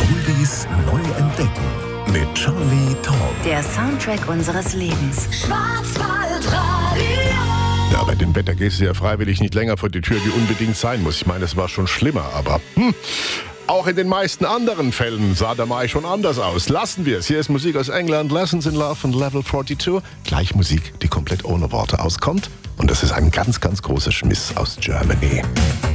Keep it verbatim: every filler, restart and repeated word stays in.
Oldies neu entdecken mit Charlie Taumm. Der Soundtrack unseres Lebens. Schwarzwaldradio. Ja, bei dem Wetter gehst du ja freiwillig nicht länger vor die Tür, wie unbedingt sein muss. Ich meine, es war schon schlimmer, aber hm, auch in den meisten anderen Fällen sah der Mai schon anders aus. Lassen wir es. Hier ist Musik aus England, Lessons in Love von Level zweiundvierzig. Gleich Musik, die komplett ohne Worte auskommt. Und das ist ein ganz, ganz großer Schmiss aus Germany.